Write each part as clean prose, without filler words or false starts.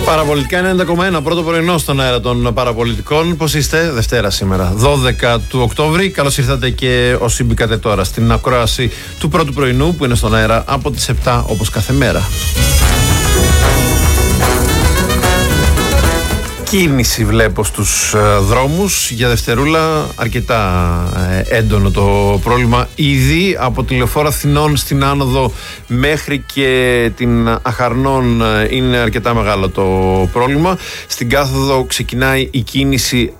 Παραπολιτικά 90,1 πρώτο πρωινό στον αέρα των παραπολιτικών. Πώς είστε? Δευτέρα σήμερα, 12 του Οκτώβρη. Καλώς ήρθατε και όσοι μπήκατε τώρα στην ακρόαση του πρώτου πρωινού που είναι στον αέρα από τις 7 όπως κάθε μέρα. Κίνηση βλέπω στους δρόμους για Δευτερούλα, αρκετά έντονο το πρόβλημα. Ήδη από την Λεωφόρο Αθηνών στην άνοδο μέχρι και την Αχαρνών είναι αρκετά μεγάλο το πρόβλημα. Στην κάθοδο ξεκινάει η κίνηση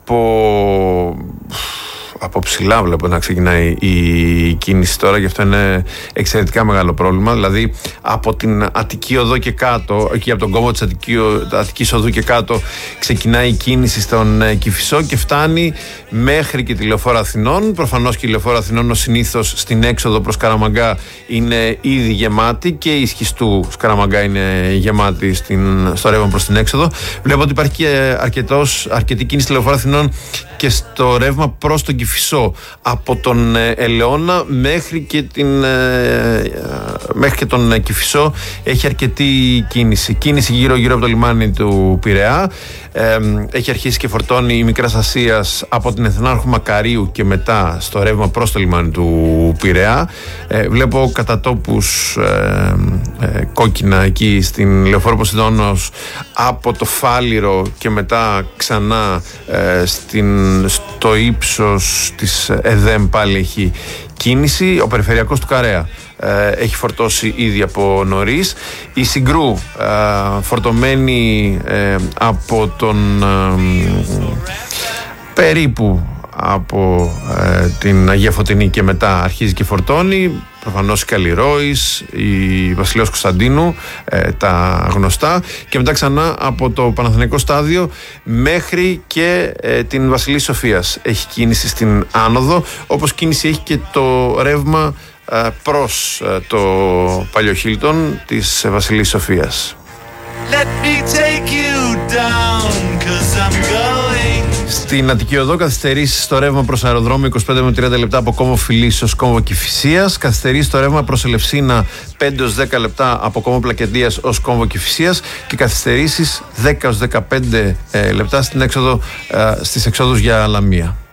από ψηλά, βλέπω να ξεκινάει η κίνηση τώρα, γι' αυτό είναι εξαιρετικά μεγάλο πρόβλημα. Δηλαδή από την Αττική Οδό και κάτω, εκεί από τον κόμβο της Αττικής Οδού και κάτω, ξεκινάει η κίνηση στον Κηφισό και φτάνει μέχρι και τη Λεωφόρο Αθηνών. Προφανώς και η Λεωφόρο Αθηνών, ως συνήθως, στην έξοδο προς Καραμαγκά είναι ήδη γεμάτη και η Σχιστού Καραμαγκά είναι γεμάτη στο ρεύμα προς την έξοδο. Βλέπω ότι υπάρχει και αρκετή κίνηση στη Λεωφόρο Αθηνών και στο ρεύμα προς τον Κηφισό, από τον Ελαιώνα μέχρι και τον Κηφισό έχει αρκετή κίνηση. Κίνηση γύρω από το λιμάνι του Πειραιά. Έχει αρχίσει και φορτώνει η Μικράς Ασίας από την Εθνάρχου Μακαρίου και μετά στο ρεύμα προς το λιμάνι του Πειραιά. Βλέπω κατά τόπους κόκκινα εκεί στην Λεωφόρο Ποσειδώνος από το Φάληρο και μετά ξανά στο ύψος της ΕΔΕΜ πάλι έχει κίνηση. Ο περιφερειακός του Καρέα έχει φορτώσει ήδη από νωρίς. Η Συγκρού φορτωμένη από τον περίπου από την Αγία Φωτεινή και μετά αρχίζει και φορτώνει. Προφανώς η Καλλιρόης, η Βασιλέως Κωνσταντίνου, τα γνωστά, και μετά ξανά από το Παναθηναϊκό Στάδιο μέχρι και την Βασιλής Σοφίας έχει κίνηση στην άνοδο, όπως κίνηση έχει και το ρεύμα προς το παλιό Χίλτον της Βασιλής Σοφίας. Στην Αττική Οδό καθυστερήσεις στο ρεύμα προς αεροδρόμιο 25 με 30 λεπτά από κόμβο Φιλής ως κόμβο Κηφισίας. Καθυστερήσεις στο ρεύμα προς Ελευσίνα 5 ως 10 λεπτά από κόμβο Πλακεντίας ως κόμβο Κηφισίας και καθυστερήσεις 10 ως 15 λεπτά στις εξόδους για Λαμία.